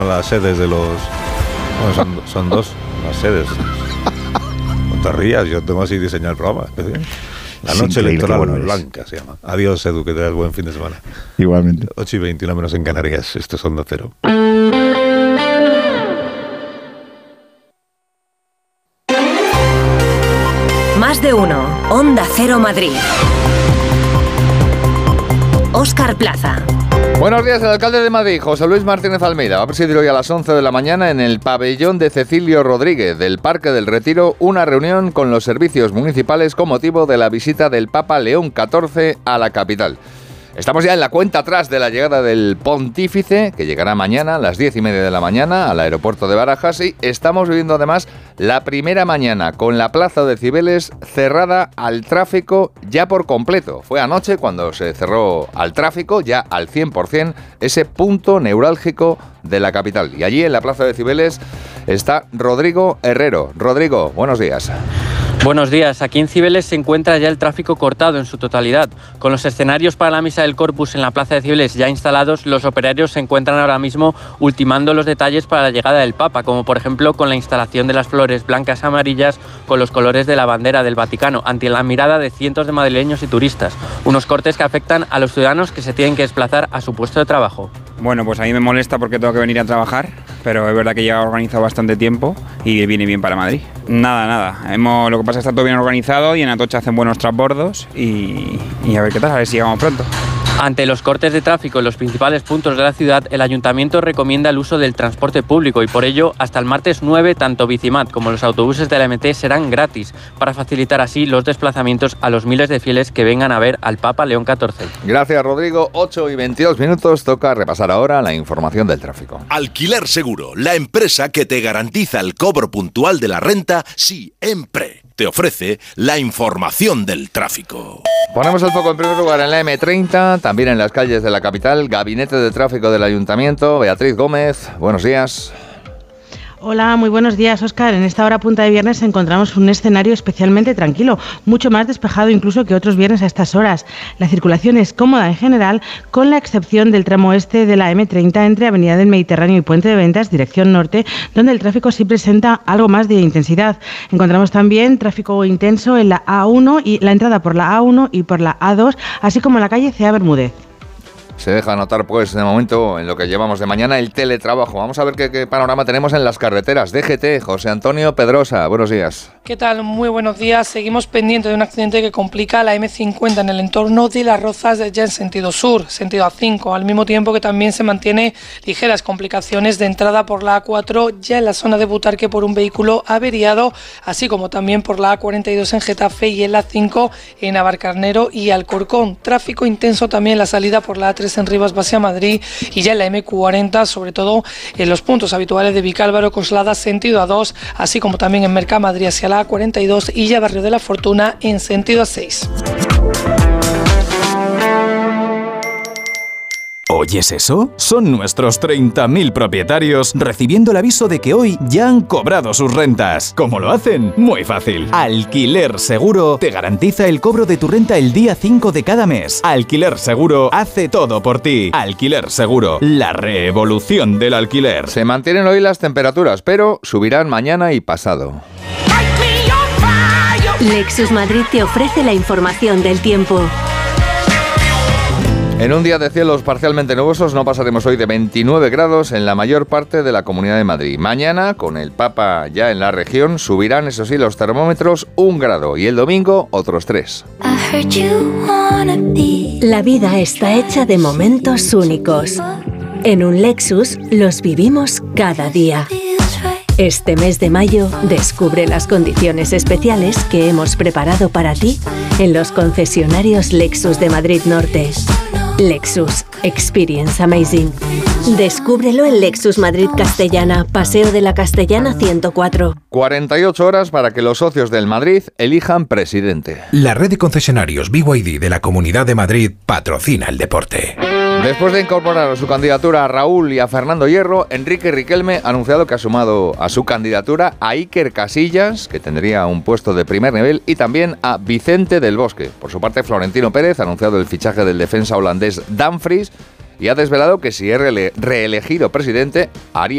las sedes de los... Bueno, son dos las sedes. No te rías, yo tengo así diseñado el programa especial. La noche electoral blanca se llama. Adiós, Edu, que te das buen fin de semana. Igualmente. 8:21 menos en Canarias. Esto es Onda Cero. Más de uno. Onda Cero Madrid. Óscar Plaza. Buenos días, el alcalde de Madrid, José Luis Martínez Almeida, va a presidir hoy a las 11 de la mañana en el pabellón de Cecilio Rodríguez del Parque del Retiro una reunión con los servicios municipales con motivo de la visita del Papa León XIV a la capital. Estamos ya en la cuenta atrás de la llegada del pontífice, que llegará mañana a las 10:30 de la mañana al aeropuerto de Barajas, y estamos viviendo además la primera mañana con la plaza de Cibeles cerrada al tráfico ya por completo. Fue anoche cuando se cerró al tráfico ya al 100% ese punto neurálgico de la capital. Y allí en la plaza de Cibeles está Rodrigo Herrero. Rodrigo, buenos días. Buenos días. Aquí en Cibeles se encuentra ya el tráfico cortado en su totalidad. Con los escenarios para la Misa del Corpus en la Plaza de Cibeles ya instalados, los operarios se encuentran ahora mismo ultimando los detalles para la llegada del Papa, como por ejemplo con la instalación de las flores blancas y amarillas con los colores de la bandera del Vaticano, ante la mirada de cientos de madrileños y turistas. Unos cortes que afectan a los ciudadanos que se tienen que desplazar a su puesto de trabajo. Bueno, pues a mí me molesta porque tengo que venir a trabajar, pero es verdad que ya he organizado bastante tiempo y viene bien para Madrid. Nada. Lo que pasa es que está todo bien organizado y en Atocha hacen buenos transbordos y a ver qué tal, a ver si llegamos pronto. Ante los cortes de tráfico en los principales puntos de la ciudad, el Ayuntamiento recomienda el uso del transporte público y por ello, hasta el martes 9, tanto Bicimat como los autobuses de la MT serán gratis, para facilitar así los desplazamientos a los miles de fieles que vengan a ver al Papa León XIV. Gracias, Rodrigo. 8:22, toca repasar ahora la información del tráfico. Alquiler Seguro, la empresa que te garantiza el cobro puntual de la renta siempre. Te ofrece la información del tráfico. Ponemos el foco en primer lugar en la M30, también en las calles de la capital. Gabinete de Tráfico del Ayuntamiento, Beatriz Gómez, buenos días. Hola, muy buenos días, Óscar. En esta hora punta de viernes encontramos un escenario especialmente tranquilo, mucho más despejado incluso que otros viernes a estas horas. La circulación es cómoda en general, con la excepción del tramo este de la M30 entre Avenida del Mediterráneo y Puente de Ventas, dirección norte, donde el tráfico sí presenta algo más de intensidad. Encontramos también tráfico intenso en la A1 y la entrada por la A1 y por la A2, así como en la calle C.A. Bermúdez. Se deja notar, pues, de momento, en lo que llevamos de mañana, el teletrabajo. Vamos a ver qué panorama tenemos en las carreteras. DGT, José Antonio Pedrosa, buenos días. ¿Qué tal? Muy buenos días. Seguimos pendientes de un accidente que complica la M50 en el entorno de Las Rozas, ya en sentido sur, sentido A5, al mismo tiempo que también se mantiene ligeras complicaciones de entrada por la A4, ya en la zona de Butarque por un vehículo averiado, así como también por la A42 en Getafe y en la A5 en Navarcarnero y Alcorcón. Tráfico intenso también en la salida por la A3 en Rivas Vacia Madrid y ya en la M40, sobre todo en los puntos habituales de Vicálvaro, Coslada, sentido A2, así como también en Mercamadrid hacia la A42 y ya Barrio de la Fortuna en sentido A6. ¿Oyes eso? Son nuestros 30.000 propietarios recibiendo el aviso de que hoy ya han cobrado sus rentas. ¿Cómo lo hacen? Muy fácil. Alquiler Seguro te garantiza el cobro de tu renta el día 5 de cada mes. Alquiler Seguro hace todo por ti. Alquiler Seguro, la revolución del alquiler. Se mantienen hoy las temperaturas, pero subirán mañana y pasado. Lexus Madrid te ofrece la información del tiempo. En un día de cielos parcialmente nubosos no pasaremos hoy de 29 grados en la mayor parte de la Comunidad de Madrid. Mañana, con el Papa ya en la región, subirán, eso sí, los termómetros 1 grado y el domingo otros 3. La vida está hecha de momentos únicos. En un Lexus los vivimos cada día. Este mes de mayo, descubre las condiciones especiales que hemos preparado para ti en los concesionarios Lexus de Madrid Norte. Lexus. Experience Amazing. Descúbrelo en Lexus Madrid Castellana, Paseo de la Castellana 104. 48 horas para que los socios del Madrid elijan presidente. La red de concesionarios BYD de la Comunidad de Madrid patrocina el deporte. Después de incorporar a su candidatura a Raúl y a Fernando Hierro, Enrique Riquelme ha anunciado que ha sumado a su candidatura a Iker Casillas, que tendría un puesto de primer nivel, y también a Vicente del Bosque. Por su parte, Florentino Pérez ha anunciado el fichaje del defensa holandés Dumfries y ha desvelado que si es reelegido presidente, haría